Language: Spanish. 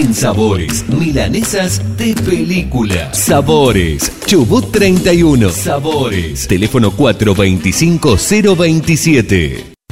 en Sabores, milanesas de película. Sabores, Chubut 31. Sabores, teléfono 425-027.